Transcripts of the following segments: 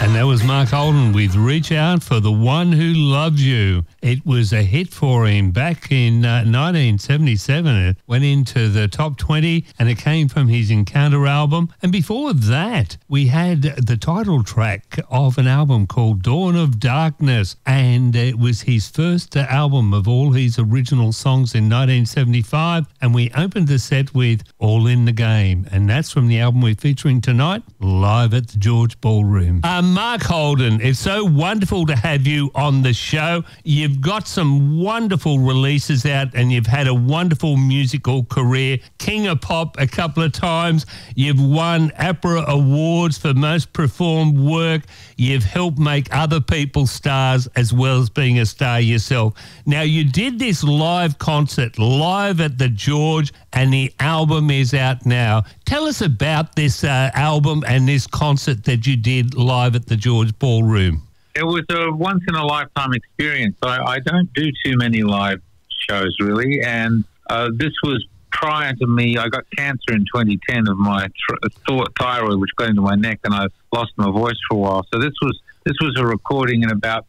And that was Mark Holden with Reach Out for the One Who Loves You. It was a hit for him back in 1977. It went into the top 20 and it came from his Encounter album. And before that, we had the title track of an album called Dawn of Darkness. And it was his first album of all his original songs in 1975. And we opened the set with All in the Game. And that's from the album we're featuring tonight, live at the George Ballroom. Mark Holden, it's so wonderful to have you on the show. You've got some wonderful releases out and you've had a wonderful musical career. King of Pop a couple of times. You've won APRA Awards for most performed work. You've helped make other people stars as well as being a star yourself. Now, you did this live concert live at the George and the album is out now. Tell us about this album and this concert that you did live at the George Ballroom. It was a once-in-a-lifetime experience. I don't do too many live shows, really, and this was prior to me. I got cancer in 2010 of my thyroid, which got into my neck, and I lost my voice for a while. So this was a recording in about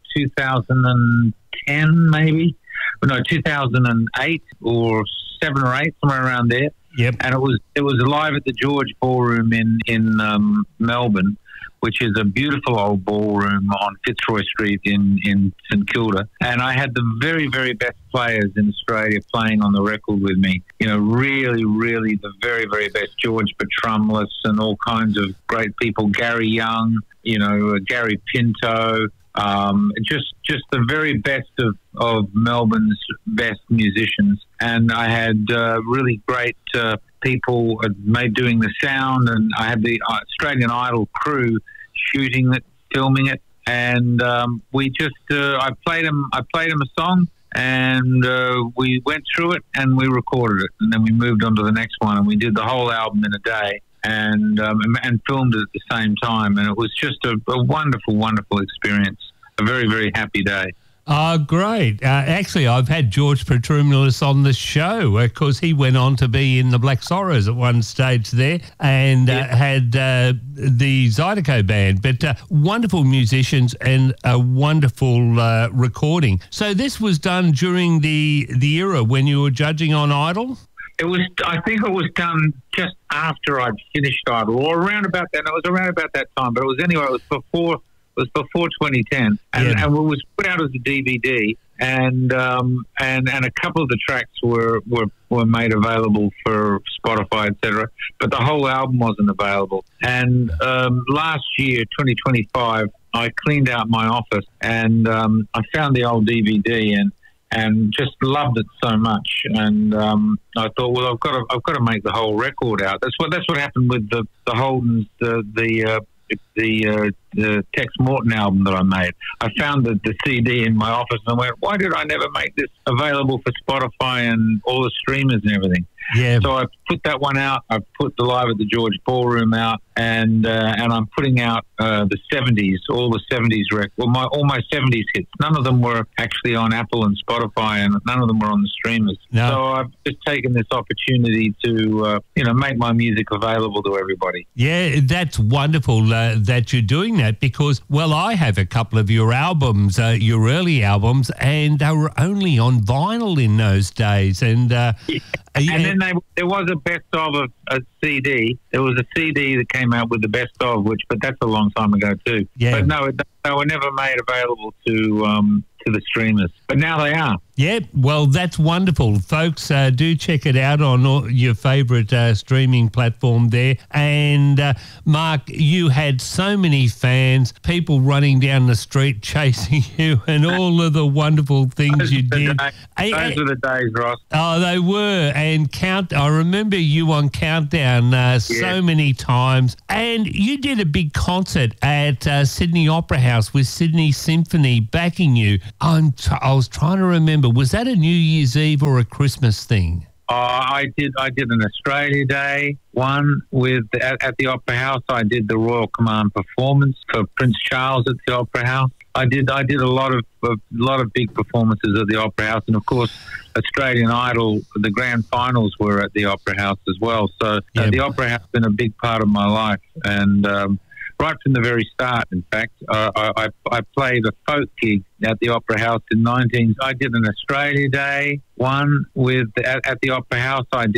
2010, maybe. No, 2008 or 7 or 8, somewhere around there. Yep. And it was live at the George Ballroom in Melbourne, which is a beautiful old ballroom on Fitzroy Street in St Kilda. And I had the very, very best players in Australia playing on the record with me. You know, really, really the very, very best. George Petrumlis and all kinds of great people. Gary Young, you know, Gary Pinto. Just the very best of Melbourne's best musicians. And I had really great people doing the sound, and I had the Australian Idol crew shooting it, filming it, and we just I played them a song, and we went through it and we recorded it, and then we moved on to the next one, and we did the whole album in a day, and filmed it at the same time, and it was just a wonderful, wonderful experience. A very, very happy day. Oh, great. Actually, I've had George Petrumlis on the show because he went on to be in the Black Sorrows at one stage there and had the Zydeco band. But wonderful musicians and a wonderful recording. So this was done during the era when you were judging on Idol? I think it was done just after I'd finished Idol, or around about that. It was around about that time, but it was before 2010, and it was put out as a DVD, and a couple of the tracks were made available for Spotify, etc. But the whole album wasn't available. And last year, 2025, I cleaned out my office and I found the old DVD and just loved it so much. And I thought, well, I've got to make the whole record out. That's what happened with the Holdens, the Tex Morton album that I made. I found the CD in my office and I went, why did I never make this available for Spotify and all the streamers and everything? Yeah. So I put that one out. I put the Live at the George Ballroom out, and I'm putting out the 70s, all the 70s records. Well, all my 70s hits. None of them were actually on Apple and Spotify, and none of them were on the streamers. No. So I've just taken this opportunity to make my music available to everybody. Yeah, that's wonderful that you're doing that because, well, I have a couple of your albums, your early albums, and they were only on vinyl in those days, and then there was a best of a CD. There was a CD that came out with the best of, but that's a long time ago too. Yeah. But no, they were never made available to the streamers. But now they are. Yeah, well, that's wonderful. Folks, do check it out on your favourite streaming platform there. And, Mark, you had so many fans, people running down the street chasing you and all of the wonderful things you did. Those were the days, Ross. Oh, they were. And I remember you on Countdown so many times. And you did a big concert at Sydney Opera House with Sydney Symphony backing you. I was trying to remember, was that a New Year's Eve or a Christmas thing? I did an Australia Day one at the Opera House. I did the Royal Command performance for Prince Charles at the Opera House. I did a lot of big performances at the Opera House, and of course Australian Idol, the grand finals were at the Opera House as well. So the Opera House has been a big part of my life, and right from the very start. In fact, I played a folk gig at the Opera House in I did an Australia Day one at the Opera House. I did